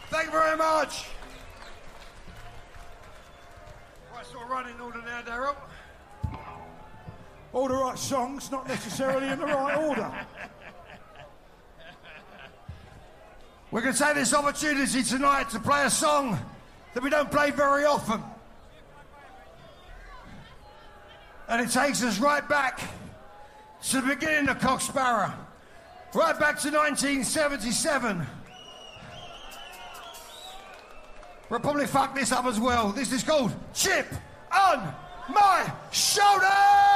Thank you very much. Right, so we're running order now, Daryl. All the right songs, not necessarily in the right order. We're going to take this opportunity tonight to play a song that we don't play very often. And it takes us right back to the beginning of Cock Sparrer. Right back to 1977. We'll probably fuck this up as well. This is called Chip on My Shoulder!